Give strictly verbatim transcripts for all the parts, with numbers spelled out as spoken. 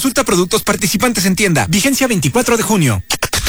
Consulta productos participantes en tienda. Vigencia veinticuatro de junio.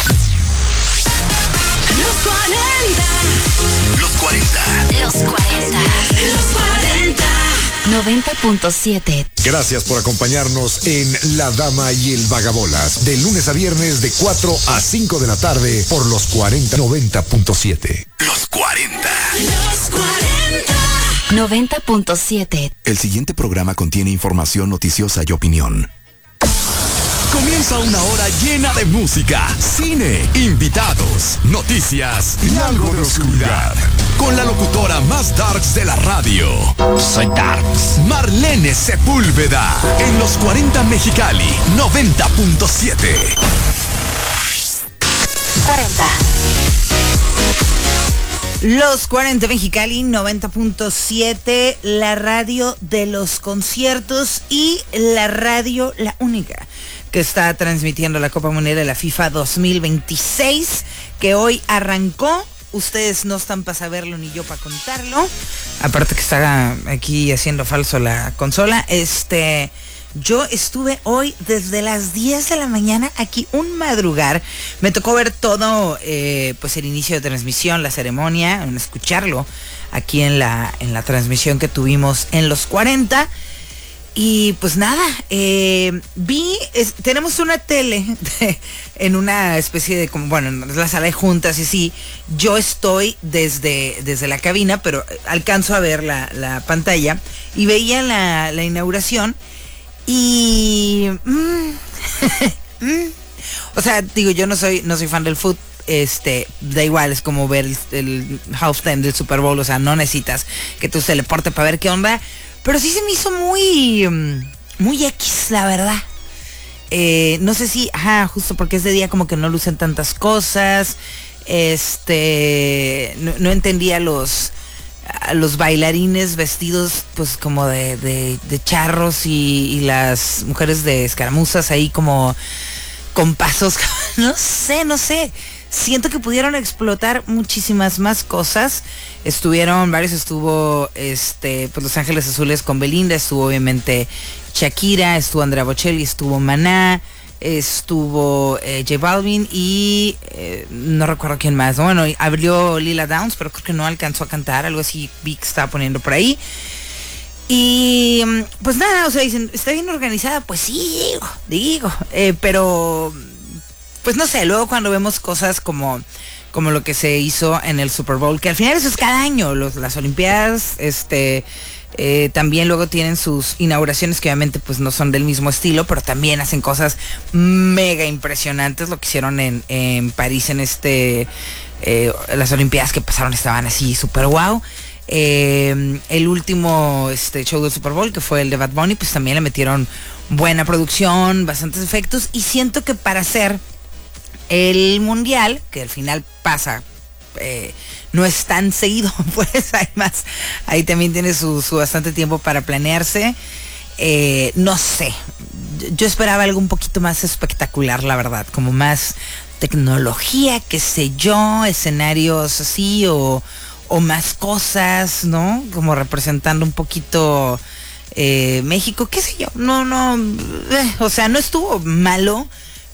Los cuarenta. Los cuarenta. Los cuarenta. Los cuarenta. noventa punto siete. Gracias por acompañarnos en La Dama y el Vagabolas, de lunes a viernes de cuatro a cinco de la tarde por los cuarenta noventa punto siete. Los cuarenta. Los cuarenta. noventa punto siete. El siguiente programa contiene información noticiosa y opinión. Comienza una hora llena de música, cine, invitados, noticias y algo de oscuridad. Con la locutora más darks de la radio. Soy Darks. Marlene Sepúlveda. En los cuarenta Mexicali, noventa punto siete. cuarenta. Los cuarenta Mexicali, noventa punto siete, la radio de los conciertos y la radio, la única que está transmitiendo la Copa Mundial de la FIFA dos mil veintiséis, que hoy arrancó. Ustedes no están para saberlo ni yo para contarlo. Aparte que está aquí haciendo falso la consola. Este, yo estuve hoy desde las diez de la mañana aquí un madrugar. Me tocó ver todo, eh, pues el inicio de transmisión, la ceremonia, escucharlo aquí en la, en la transmisión que tuvimos en los cuarenta. Y pues nada, eh, vi, es, tenemos una tele de, en una especie de, como, bueno, en la sala de juntas y sí, yo estoy desde, desde la cabina, pero alcanzo a ver la, la pantalla y veía la, la inauguración y... Mm, mm, o sea, digo, yo no soy, no soy fan del fútbol. Este, da igual, es como ver el, el halftime del Super Bowl, o sea, no necesitas que tú se teleporte para ver qué onda. Pero sí se me hizo muy, muy X, la verdad. Eh, no sé si, ajá, justo porque es de día como que no lucen tantas cosas. Este, no, no entendía los, a los bailarines vestidos pues como de, de, de charros y, y las mujeres de escaramuzas ahí como con pasos. No sé, no sé. Siento que pudieron explotar muchísimas más cosas. Estuvieron varios, estuvo este, pues Los Ángeles Azules con Belinda, estuvo obviamente Shakira, estuvo Andrea Bocelli, estuvo Maná, estuvo eh, J Balvin y eh, no recuerdo quién más. Bueno, abrió Lila Downs, pero creo que no alcanzó a cantar, algo así vi que estaba poniendo por ahí. Y pues nada, o sea, dicen, ¿está bien organizada? Pues sí, digo, digo, eh, pero... Pues no sé, luego cuando vemos cosas como, como lo que se hizo en el Super Bowl, que al final eso es cada año, los, las Olimpiadas, este, eh, también luego tienen sus inauguraciones que obviamente pues no son del mismo estilo, pero también hacen cosas mega impresionantes. Lo que hicieron en, en París en este, eh, las Olimpiadas que pasaron estaban así súper guau. Eh, el último este, show del Super Bowl, que fue el de Bad Bunny, pues también le metieron buena producción, bastantes efectos, y siento que para hacer el mundial, que al final pasa, eh, no es tan seguido, pues además ahí también tiene su, su bastante tiempo para planearse. Eh, no sé, yo esperaba algo un poquito más espectacular, la verdad, como más tecnología, qué sé yo, escenarios así o, o más cosas, ¿no? Como representando un poquito eh, México, qué sé yo, no, no, eh, o sea, no estuvo malo.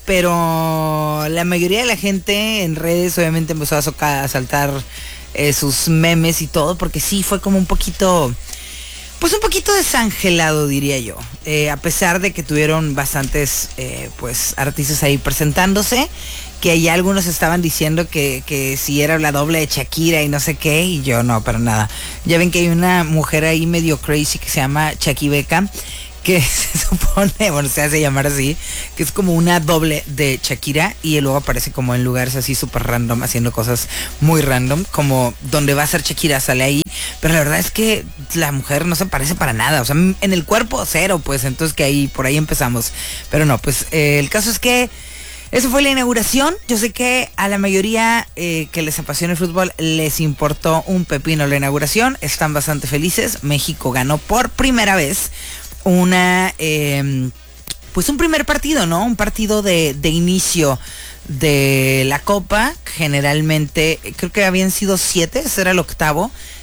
Pero la mayoría de la gente en redes obviamente empezó a, socar, a saltar eh, sus memes y todo, porque sí fue como un poquito, pues un poquito desangelado, diría yo. Eh, a pesar de que tuvieron bastantes eh, pues artistas ahí presentándose, que ya algunos estaban diciendo que, que si era la doble de Shakira y no sé qué, y yo no, para nada. Ya ven que hay una mujer ahí medio crazy que se llama Shakibeca, que se supone, bueno, se hace llamar así, que es como una doble de Shakira y luego aparece como en lugares así súper random, haciendo cosas muy random, como donde va a ser Shakira sale ahí, pero la verdad es que la mujer no se parece para nada, o sea, en el cuerpo cero, pues, entonces que ahí, por ahí empezamos, pero no, pues, eh, el caso es que eso fue la inauguración. Yo sé que a la mayoría eh, que les apasiona el fútbol les importó un pepino la inauguración, están bastante felices. México ganó por primera vez una, eh, pues un primer partido, ¿no? Un partido de, de inicio de la Copa. Generalmente, creo que habían sido siete, ese era el octavo.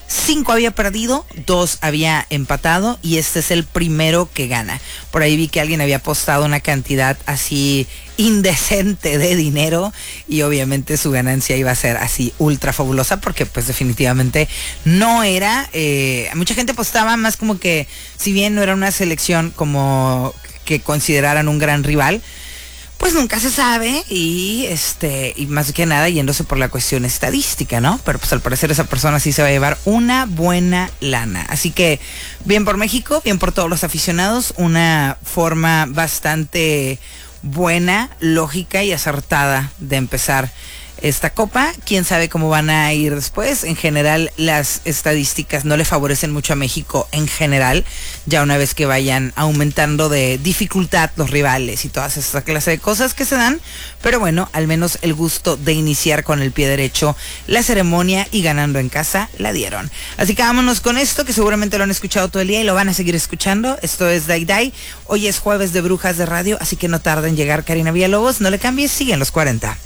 cinco había perdido, dos había empatado y este es el primero que gana. Por ahí vi que alguien había apostado una cantidad así indecente de dinero y obviamente su ganancia iba a ser así ultra fabulosa porque pues definitivamente no era, eh, mucha gente apostaba más como que si bien no era una selección como que consideraran un gran rival, pues nunca se sabe y este y más que nada yéndose por la cuestión estadística, ¿no? Pero pues al parecer esa persona sí se va a llevar una buena lana. Así que bien por México, bien por todos los aficionados, una forma bastante buena, lógica y acertada de empezar esta copa. Quién sabe cómo van a ir después. En general las estadísticas no le favorecen mucho a México en general, ya una vez que vayan aumentando de dificultad los rivales y todas esa clase de cosas que se dan, pero bueno, al menos el gusto de iniciar con el pie derecho la ceremonia y ganando en casa la dieron. Así que vámonos con esto, que seguramente lo han escuchado todo el día y lo van a seguir escuchando. Esto es Day Day. Hoy es jueves de Brujas de Radio, así que no tarda en llegar Karina Villalobos. No le cambies, siguen los cuarenta.